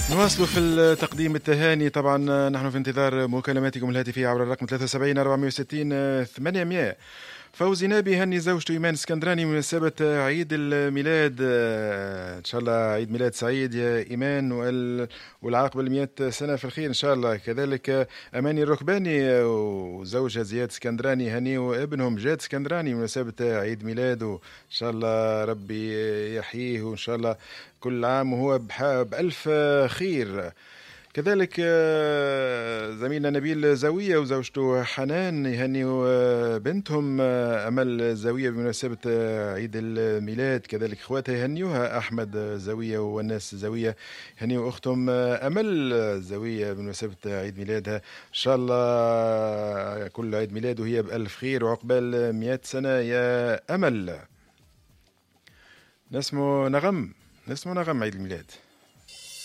نواصل في التقديم التهاني. طبعا نحن في انتظار مكالماتكم الهاتفية عبر الرقم 73 460 800. فوزي نابي هني زوجته إيمان اسكندراني بمناسبة عيد الميلاد. إن شاء الله عيد ميلاد سعيد يا إيمان، والعاقبة 100 سنة في الخير إن شاء الله. كذلك أماني الركباني وزوجها زياد اسكندراني هني وابنهم جاد اسكندراني بمناسبة عيد ميلاده، إن شاء الله ربي يحييه وإن شاء الله كل عام وهو بألف خير. كذلك زميلنا نبيل زاوية وزوجته حنان يهنيوا بنتهم أمل زاوية بمناسبة عيد الميلاد. كذلك اخواتها يهنيوها أحمد زاوية والناس زاوية يهنيوا أختهم أمل زاوية بمناسبة عيد ميلادها، إن شاء الله كل عيد ميلاد وهي بألف خير وعقبال 100 سنة يا أمل. نسمو نغم عيد الميلاد.